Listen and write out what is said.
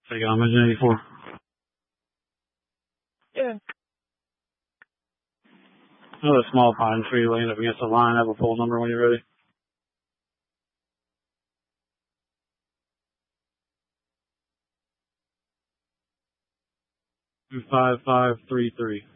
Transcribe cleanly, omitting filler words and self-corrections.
Take it on Mission 84. Yeah. Another small pine tree laying up against the line. Have a full number when you're ready. 25533.